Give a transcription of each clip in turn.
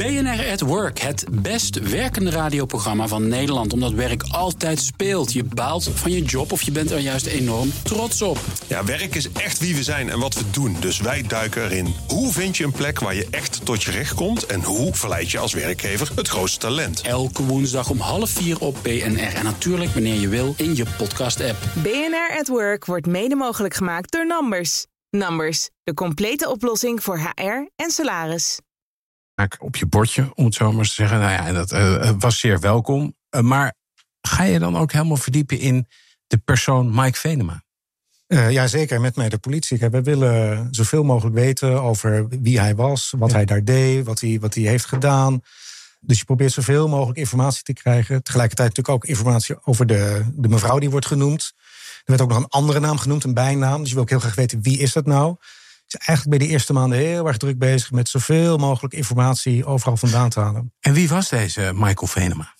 BNR at Work, het best werkende radioprogramma van Nederland. Omdat werk altijd speelt. Je baalt van je job of je bent er juist enorm trots op. Ja, werk is echt wie we zijn en wat we doen. Dus wij duiken erin. Hoe vind je een plek waar je echt tot je recht komt? En hoe verleid je als werkgever het grootste talent? Elke woensdag om 3:30 op BNR. En natuurlijk wanneer je wil in je podcast-app. BNR at Work wordt mede mogelijk gemaakt door Numbers. Numbers, de complete oplossing voor HR en salaris. Op je bordje, om het zo maar te zeggen. Nou ja, dat was zeer welkom. Maar ga je dan ook helemaal verdiepen in de persoon Mike Venema? Ja, zeker. Met mij de politie. Kijk, wij willen zoveel mogelijk weten over wie hij was, wat hij daar deed, wat hij heeft gedaan. Dus je probeert zoveel mogelijk informatie te krijgen. Tegelijkertijd natuurlijk ook informatie over de mevrouw die wordt genoemd. Er werd ook nog een andere naam genoemd, een bijnaam. Dus je wil ook heel graag weten, wie is dat nou? Dus eigenlijk ben je de eerste maanden heel erg druk bezig met zoveel mogelijk informatie overal vandaan te halen. En wie was deze Michael Venema?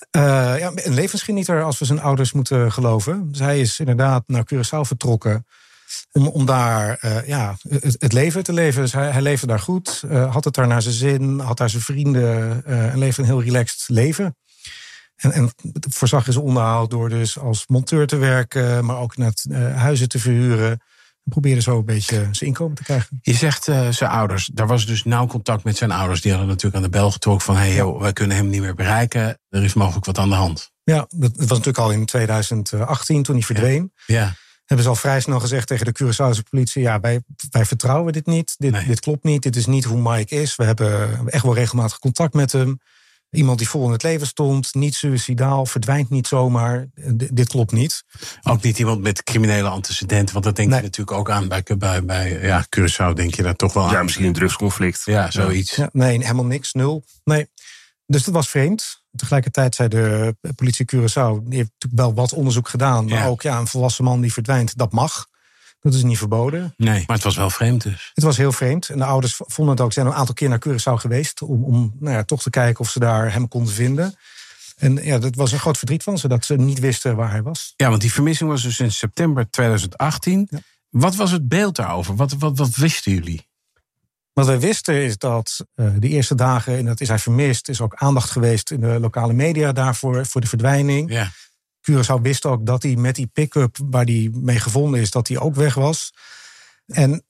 Een levensgenieter, als we zijn ouders moeten geloven. Dus hij is inderdaad naar Curaçao vertrokken om daar het leven te leven. Dus hij leefde daar goed, had het daar naar zijn zin, had daar zijn vrienden en leefde een heel relaxed leven. En voorzag in zijn onderhoud door dus als monteur te werken, maar ook net huizen te verhuren. En probeerde zo een beetje zijn inkomen te krijgen. Je zegt zijn ouders, daar was dus nauw contact met zijn ouders. Die hadden natuurlijk aan de bel getrokken van wij kunnen hem niet meer bereiken. Er is mogelijk wat aan de hand. Ja, dat was natuurlijk al in 2018 toen hij verdween. Ja. Hebben ze al vrij snel gezegd tegen de Curaçaose politie, ja, wij vertrouwen dit niet. Dit klopt niet. Dit is niet hoe Mike is. We hebben echt wel regelmatig contact met hem. Iemand die vol in het leven stond, niet suïcidaal, verdwijnt niet zomaar. Dit klopt niet. Ook niet iemand met criminele antecedenten, want dat denk je natuurlijk ook aan bij Curaçao, denk je daar toch wel aan. Ja, misschien een drugsconflict. Ja, zoiets. Ja, nee, helemaal niks, nul. Nee. Dus dat was vreemd. Tegelijkertijd zei de politie Curaçao, die heeft natuurlijk wel wat onderzoek gedaan, maar ook een volwassen man die verdwijnt, dat mag. Dat is niet verboden. Nee, maar het was wel vreemd dus. Het was heel vreemd. En de ouders vonden het ook. Ze zijn een aantal keer naar Curaçao geweest om toch te kijken of ze daar hem konden vinden. En ja, dat was een groot verdriet van ze, dat ze niet wisten waar hij was. Ja, want die vermissing was dus in september 2018. Ja. Wat was het beeld daarover? Wat wisten jullie? Wat wij wisten is dat de eerste dagen, en dat is hij vermist, is ook aandacht geweest in de lokale media daarvoor voor de verdwijning. Ja. Curaçao wist ook dat hij met die pick-up waar hij mee gevonden is, dat hij ook weg was. En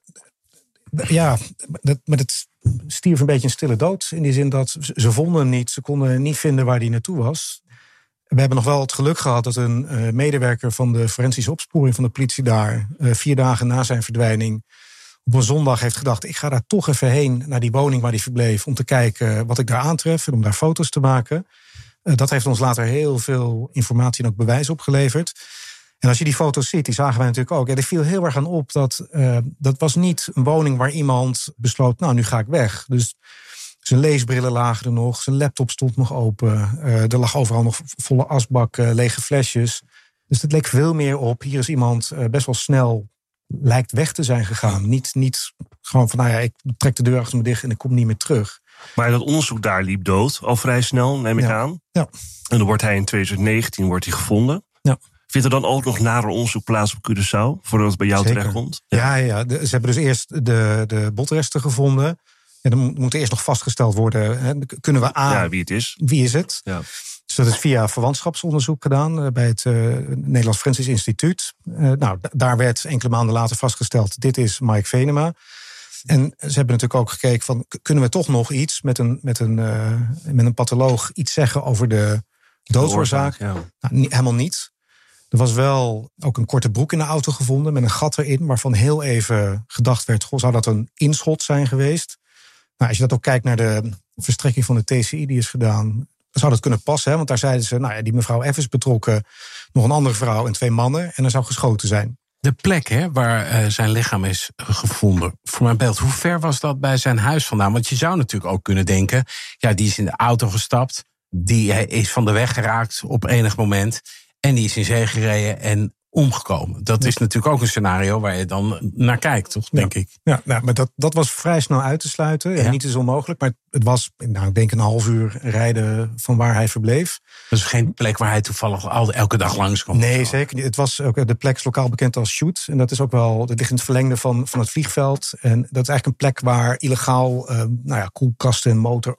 ja, maar het stierf een beetje een stille dood. In die zin dat ze vonden hem niet. Ze konden niet vinden waar hij naartoe was. We hebben nog wel het geluk gehad dat een medewerker van de forensische opsporing van de politie daar 4 dagen na zijn verdwijning op een zondag heeft gedacht, ik ga daar toch even heen naar die woning waar hij verbleef om te kijken wat ik daar aantref en om daar foto's te maken. Dat heeft ons later heel veel informatie en ook bewijs opgeleverd. En als je die foto's ziet, die zagen wij natuurlijk ook. Er viel heel erg aan op dat was niet een woning waar iemand besloot, nou, nu ga ik weg. Dus zijn leesbrillen lagen er nog, zijn laptop stond nog open. Er lag overal nog volle asbak, lege flesjes. Dus het leek veel meer op, hier is iemand best wel snel lijkt weg te zijn gegaan. Niet gewoon van, ik trek de deur achter me dicht en ik kom niet meer terug. Maar dat onderzoek daar liep dood al vrij snel, neem ik aan. Ja. En dan wordt hij in 2019 gevonden. Ja. Vindt er dan ook nog nader onderzoek plaats op Curaçao, voordat het bij jou terechtkomt? Ja. Ze hebben dus eerst de botresten gevonden. En dan moet eerst nog vastgesteld worden. Hè. Kunnen we aan wie het is. Wie is het? Ja. Dus dat is via verwantschapsonderzoek gedaan bij het Nederlands Forensisch Instituut. Daar werd enkele maanden later vastgesteld, dit is Mike Venema. En ze hebben natuurlijk ook gekeken van, kunnen we toch nog iets met een patholoog iets zeggen over de doodsoorzaak? Ja. Helemaal niet. Er was wel ook een korte broek in de auto gevonden met een gat erin, waarvan heel even gedacht werd, zou dat een inschot zijn geweest? Nou, als je dat ook kijkt naar de verstrekking van de TCI die is gedaan, zou dat kunnen passen. Hè? Want daar zeiden ze, die mevrouw F is betrokken, nog een andere vrouw en 2 mannen, en er zou geschoten zijn. De plek waar zijn lichaam is gevonden, voor mijn beeld, hoe ver was dat bij zijn huis vandaan? Want je zou natuurlijk ook kunnen denken, die is in de auto gestapt, die is van de weg geraakt op enig moment en die is in zee gereden en omgekomen. Dat is natuurlijk ook een scenario waar je dan naar kijkt, toch, denk ik. Ja, maar dat was vrij snel uit te sluiten. Ja. Niet is onmogelijk, maar het was, ik denk, een half uur rijden van waar hij verbleef. Dat is geen plek waar hij toevallig elke dag langskomt. Nee, zeker niet. Het was ook, de plek is lokaal bekend als Shoot. En dat is ook wel, dat ligt in het verlengde van het vliegveld. En dat is eigenlijk een plek waar illegaal koelkasten en